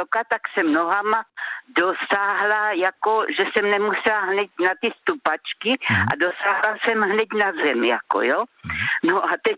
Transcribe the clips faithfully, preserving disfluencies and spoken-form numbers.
vysoká, tak jsem nohama dosáhla, jako, že jsem nemusela hned na ty stupačky mm. a dosáhla jsem hned na zem, jako jo. Mm. No a teď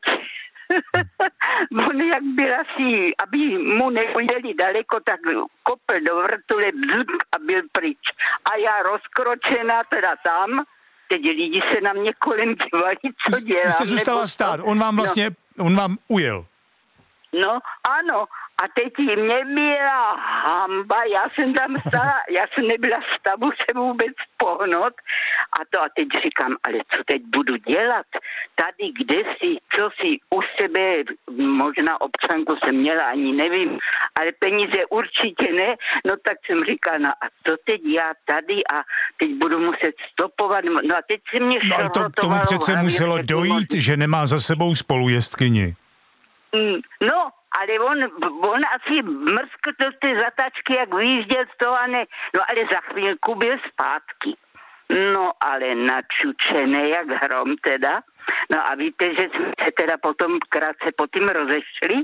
on jak byl asi, aby mu neujeli daleko, tak kopl do vrtule a byl pryč. A já rozkročená teda tam, teď lidi se na mě kolem dívají, co dělám. Vy jste zůstala stát, on vám vlastně, no. on vám ujel. No, ano. A teď mě byla hamba, já jsem tam stala, já jsem nebyla v stavu se vůbec pohnout. A to a teď říkám, ale co teď budu dělat? Tady, kde si, co si u sebe, možná občanku jsem měla, ani nevím, ale peníze určitě ne. No tak jsem říkala, no a co teď já tady a teď budu muset stopovat. No a teď se mě no, ale to, tomu přece muselo dojít, že nemá za sebou spolujezdkyni. No, ale on, on asi mrzkl do té zatačky, jak vyjížděl z toho, a ne, no ale za chvílku byl zpátky. No ale načučené jak hrom teda. No a víte, že jsme se teda potom krátce po tím rozešli.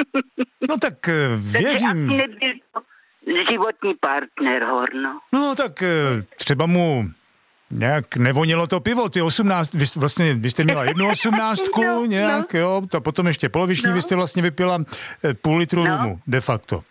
No tak věřím. Takže asi nebyl životní partner, Horno. No tak třeba mu nějak nevonilo to pivo, ty osmnáct, vy, vlastně, vy jste měla jednu osmnáctku no, nějak, no. jo, a potom ještě poloviční, no. Vy jste vlastně vypila půl litru no. rumu, de facto.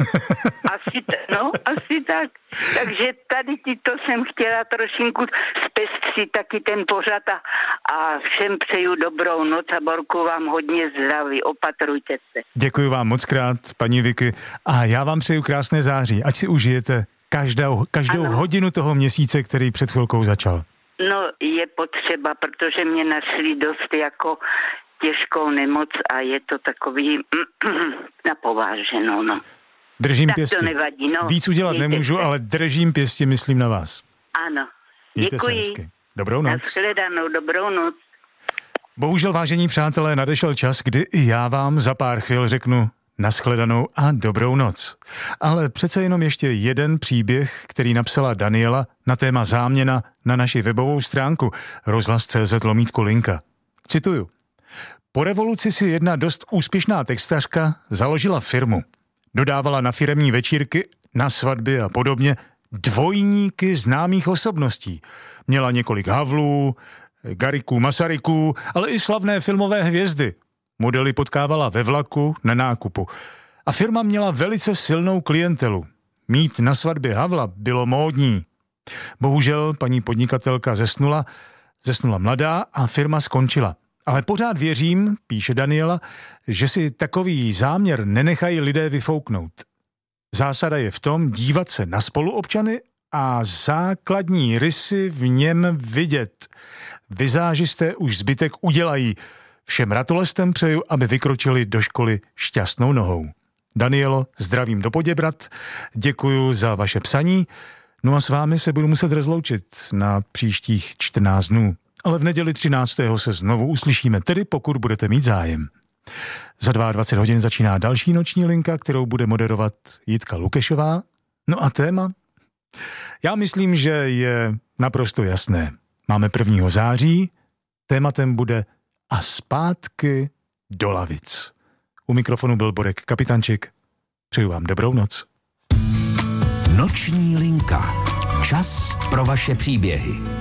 Asi, t- no, asi tak. Takže tady to jsem chtěla trošinku zpestřit taky ten pořad a, a všem přeju dobrou noc a Borku vám hodně zdraví, opatrujte se. Děkuji vám moc krát, paní Vicky, a já vám přeju krásné září, ať si užijete Každou, každou hodinu toho měsíce, který před chvilkou začal. No, je potřeba, protože mě našli dost jako těžkou nemoc a je to takový napováženou, no. Držím tak pěsti. To nevadí, no. Víc udělat Mějte nemůžu, se. Ale držím pěsti, myslím na vás. Ano. Mějte Děkuji. se hezky. Dobrou noc. Nashledanou, dobrou noc. Bohužel, vážení přátelé, nadešel čas, kdy i já vám za pár chvil řeknu nashledanou a dobrou noc. Ale přece jenom ještě jeden příběh, který napsala Daniela na téma záměna na naši webovou stránku rozhlas tečka cé zet lomítko linka. Cituju. Po revoluci si jedna dost úspěšná textařka založila firmu. Dodávala na firemní večírky, na svatby a podobně dvojníky známých osobností. Měla několik Havlů, Gariků, Masaryků, ale i slavné filmové hvězdy. Modely potkávala ve vlaku, na nákupu. A firma měla velice silnou klientelu. Mít na svatbě Havla bylo módní. Bohužel paní podnikatelka zesnula, zesnula mladá a firma skončila. Ale pořád věřím, píše Daniela, že si takový záměr nenechají lidé vyfouknout. Zásada je v tom dívat se na spoluobčany a základní rysy v něm vidět. Vizážisté už zbytek udělají. Všem ratolestem přeju, aby vykročili do školy šťastnou nohou. Danielo, zdravím do Poděbrad, děkuju za vaše psaní, no a s vámi se budu muset rozloučit na příštích čtrnáct dnů. Ale v neděli třináctého se znovu uslyšíme, tedy pokud budete mít zájem. Za dvacet dva hodin začíná další noční linka, kterou bude moderovat Jitka Lukešová. No a téma? Já myslím, že je naprosto jasné. Máme prvního září, tématem bude a zpátky do lavic. U mikrofonu byl Borek Kapitančik. Přeju vám dobrou noc. Noční linka. Čas pro vaše příběhy.